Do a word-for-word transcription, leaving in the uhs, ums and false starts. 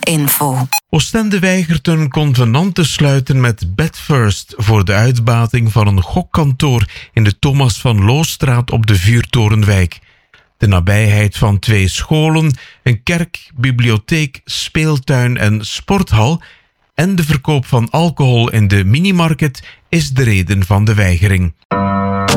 info. Oostende weigert een convenant te sluiten met Bedfirst voor de uitbating van een gokkantoor in de Thomas van Loostraat op de Vuurtorenwijk. De nabijheid van twee scholen, een kerk, bibliotheek, speeltuin en sporthal en de verkoop van alcohol in de minimarket is de reden van de weigering.